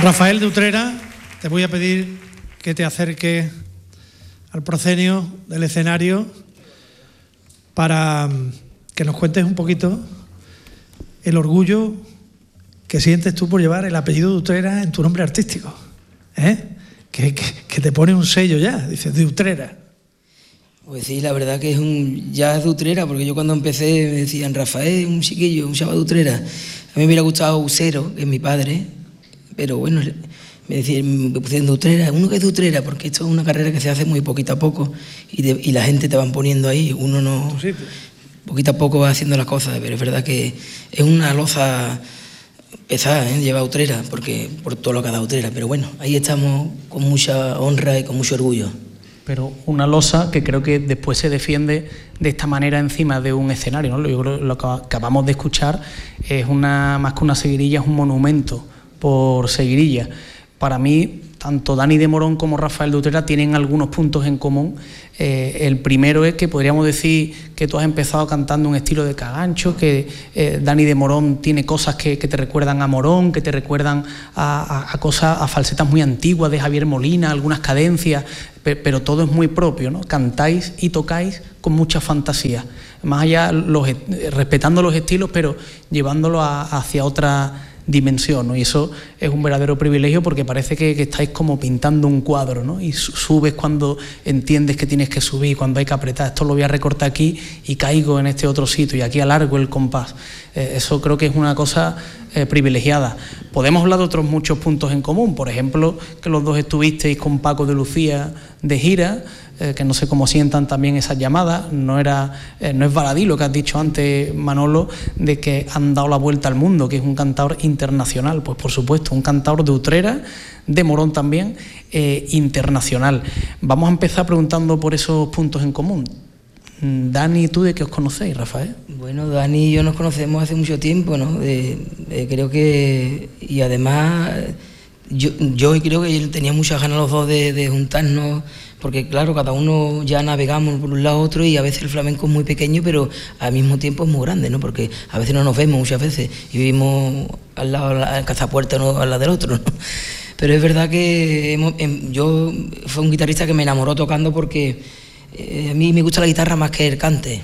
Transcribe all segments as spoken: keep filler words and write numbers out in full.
Rafael de Utrera, te voy a pedir que te acerques al proscenio del escenario para que nos cuentes un poquito el orgullo que sientes tú por llevar el apellido de Utrera en tu nombre artístico, ¿eh? que, que, que te pone un sello ya, dices, de Utrera. Pues sí, la verdad que es un ya es de Utrera, porque yo cuando empecé me decían, Rafael, un chiquillo, un chaval de Utrera. A mí me hubiera gustado Usero, que es mi padre, pero bueno, me decían, me pusieron de Utrera, uno que es de Utrera, porque esto es una carrera que se hace muy poquito a poco y, de, y la gente te van poniendo ahí, uno no... Sí, pues. Poquito a poco va haciendo las cosas, pero es verdad que es una loza pesada, ¿eh? Lleva Utrera, porque por todo lo que ha dado Utrera, pero bueno, ahí estamos con mucha honra y con mucho orgullo. Pero una losa que creo que después se defiende de esta manera encima de un escenario, ¿no? Yo creo que lo que acabamos de escuchar es una, más que una seguirilla, es un monumento por seguirilla. Para mí, tanto Dani de Morón como Rafael de Utrera tienen algunos puntos en común. Eh, el primero es que podríamos decir que tú has empezado cantando un estilo de cagancho, que eh, Dani de Morón tiene cosas que, que te recuerdan a Morón, que te recuerdan a, a, a cosas, a falsetas muy antiguas de Javier Molina, algunas cadencias, pero, pero todo es muy propio, ¿no? Cantáis y tocáis con mucha fantasía, más allá los, respetando los estilos, pero llevándolo a, hacia otra dimensión, ¿no? Y eso es un verdadero privilegio, porque parece que, que estáis como pintando un cuadro, ¿no? Y subes cuando entiendes que tienes que subir, cuando hay que apretar, esto lo voy a recortar aquí y caigo en este otro sitio y aquí alargo el compás. Eh, eso creo que es una cosa eh, privilegiada. Podemos hablar de otros muchos puntos en común, por ejemplo, que los dos estuvisteis con Paco de Lucía de gira, eh, que no sé cómo sientan también esas llamadas. No era eh, no es baladí lo que has dicho antes, Manolo, de que han dado la vuelta al mundo, que es un cantador internacional. Pues por supuesto, un cantador de Utrera, de Morón también, eh, internacional. Vamos a empezar preguntando por esos puntos en común. Dani, ¿tú de qué os conocéis, Rafael? Bueno, Dani y yo nos conocemos hace mucho tiempo, ¿no? De, de, creo que... Y además, yo, yo creo que tenía muchas ganas los dos de, de juntarnos, porque claro, cada uno ya navegamos por un lado a otro y a veces el flamenco es muy pequeño, pero al mismo tiempo es muy grande, ¿no? Porque a veces no nos vemos muchas veces y vivimos al lado, en Cazapuerta, ¿no? Al lado del otro, ¿no? Pero es verdad que hemos, yo fue un guitarrista que me enamoró tocando, porque eh, a mí me gusta la guitarra más que el cante.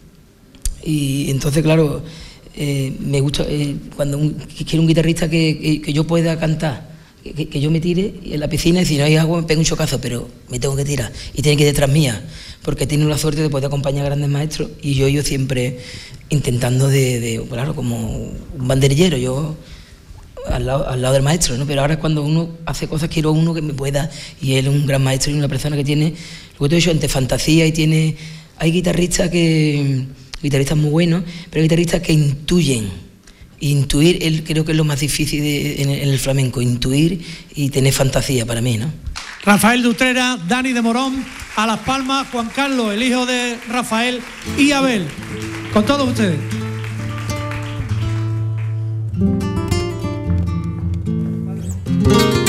Y entonces, claro, eh, me gusta eh, cuando un, quiero un guitarrista que, que, que yo pueda cantar, que, que yo me tire en la piscina y si no hay agua me pego un chocazo, pero me tengo que tirar y tiene que ir detrás mía, porque he tenido la suerte de poder acompañar a grandes maestros y yo yo siempre intentando de, de claro, como un banderillero, yo al lado, al lado del maestro, ¿no? Pero ahora cuando uno hace cosas quiero uno que me pueda, y él es un gran maestro y una persona que tiene, lo que te he dicho antes, fantasía, y tiene, hay guitarristas que, guitarristas muy buenos, pero hay guitarristas que intuyen. Intuir, él creo que es lo más difícil de, en, el, en el flamenco, intuir y tener fantasía para mí, ¿no? Rafael de Utrera, Dani de Morón, a Las Palmas, Juan Carlos, el hijo de Rafael, y Abel, con todos ustedes. Thank you.